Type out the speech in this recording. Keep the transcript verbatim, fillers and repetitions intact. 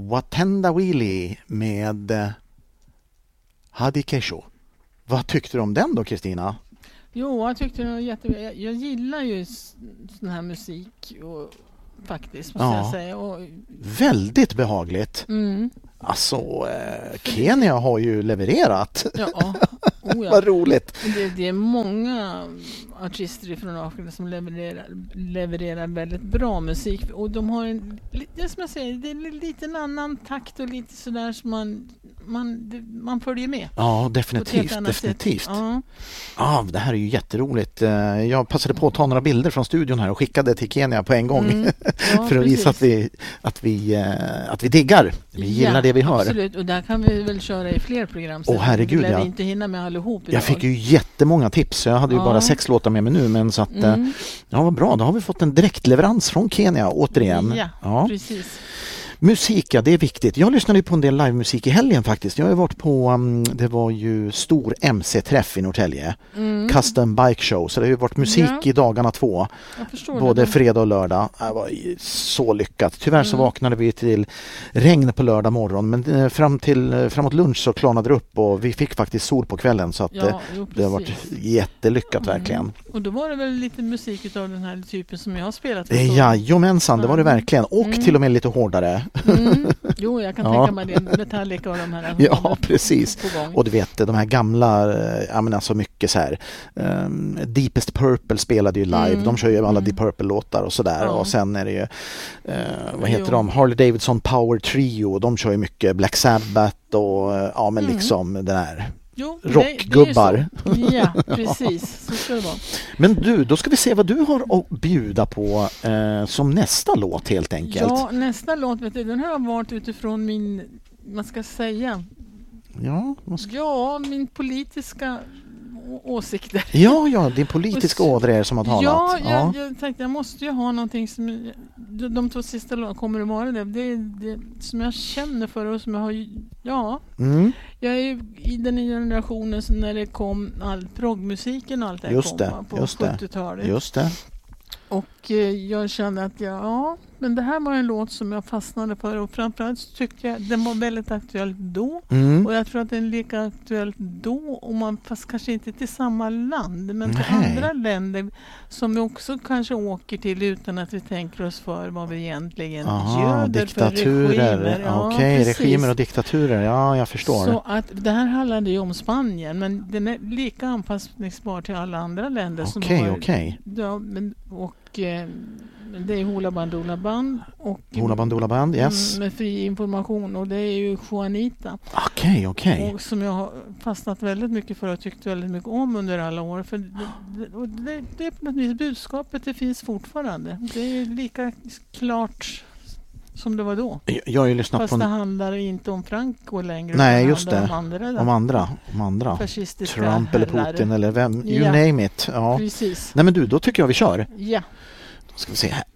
Watenda Wheelie med eh, Hadi Kesho. Vad tyckte du om den då, Kristina? Jo, jag tyckte det var jättebra. Jag, jag gillar ju sån här musik och, faktiskt, måste Ja. jag säga. Och, Väldigt behagligt. mm, Alltså, eh, Kenya har ju levererat. ja, oh, ja. Vad roligt. Det, det är många artister från Afrika som levererar, levererar väldigt bra musik. Och de har en, det som jag säger, det är lite en annan takt och lite sådär som man, man, man följer med. Ja, På ett definitivt. helt annat definitivt. sätt. Ja. Ja, det här är ju jätteroligt. Eh, Jag passade på att ta några bilder från studion här och skickade till Kenya på en gång. Mm. Ja, för att visa att precis. vi, att vi, eh, att vi diggar. Vi gillar Ja, det vi hör. Absolut, och där kan vi väl köra i fler program. Åh, herregud, vi lär ja. inte hinna med allihop idag. Jag fick ju jättemånga tips. Jag hade ju Ja. bara sex låtar med mig nu. Men så att, eh, Mm. ja, vad bra. Då har vi fått en direktleverans från Kenya återigen. Ja, Ja. precis. Musik, ja, det är viktigt. Jag lyssnade ju på en del livemusik i helgen faktiskt. Jag har ju varit på, um, det var ju stor M C-träff i Norrtälje. Mm. Custom Bike Show. Så det har ju varit musik Ja. i dagarna två. Jag förstår Både det. fredag och lördag. Det var ju så lyckat. Tyvärr så Mm. vaknade vi till regn på lördag morgon. Men eh, fram till, eh, framåt lunch så klarnade det upp och vi fick faktiskt sol på kvällen. Så att eh, Ja, jo, det har varit precis. jättelyckat Mm. verkligen. Och då var det väl lite musik av den här typen som jag har spelat. Eh, Jajamensan, det var det Mm. verkligen. Och Mm. till och med lite hårdare. Mm. Jo, jag kan Ja. tänka mig det. Metallica och de här. Ja, precis. På gång. Och du vet, de här gamla, eh, ja men alltså mycket så här. Um, Deepest Purple spelade ju live. Mm. De kör ju alla Mm. Deep Purple-låtar och sådär. Ja. Och sen är det ju, eh, vad heter Jo. de? Harley Davidson Power Trio. De kör ju mycket Black Sabbath och eh, ja men Mm. liksom den här. Jo, rockgubbar. det- det är ju så. Ja, precis. Så ska det vara. Men du, då ska vi se vad du har att bjuda på eh, som nästa låt helt enkelt. Ja, nästa låt, vet du, den har jag valt utifrån min, man ska säga, Ja, vad ska... ja, min politiska å- åsikter. ja, ja, din politiska Och så- ådror som har talat. Ja, jag, jag tänkte jag måste ju ha någonting som, de, de två sista låtarna kommer det vara det. Det är det som jag känner för och som jag har, ja, Mm, jag är ju i den nya generationen så när det kom all proggmusiken och allt det här Just kom det, va, på just det. sjuttiotalet. just det. Och eh, jag kände att jag, ja, men det här var en låt som jag fastnade för och framförallt så tyckte jag den var väldigt aktuell då. Mm. Och jag tror att den är lika aktuell då, om man, fast kanske inte till samma land, men till Nej. andra länder som vi också kanske åker till utan att vi tänker oss för vad vi egentligen Aha, göder diktaturer. för regimer. Ja, Okej, precis. regimer och diktaturer. Ja, jag förstår. Så att det här handlade ju om Spanien, men den är lika anpassningsbar till alla andra länder. som Okej, har, okej. Ja, men, och eh, det är Hoola Bandoola Band och Hoola Bandoola Band, yes. mm, med fri information, och det är ju Juanita. Okej, okej. Och som jag har fastnat väldigt mycket för och tyckt väldigt mycket om under alla år. För det, det, och det, det är på något vis budskapet, det finns fortfarande. Det är lika klart som det var då. Jag, jag har ju lyssnat Fast på det en, handlar inte om Franco längre. Nej, utan just handlar det. Om andra, om andra. Om andra. fascistiska Trump eller herrar. Putin eller vem. You Ja. name it. Ja. Precis. Nej men du, då tycker jag vi kör. Ja. Då ska vi se här.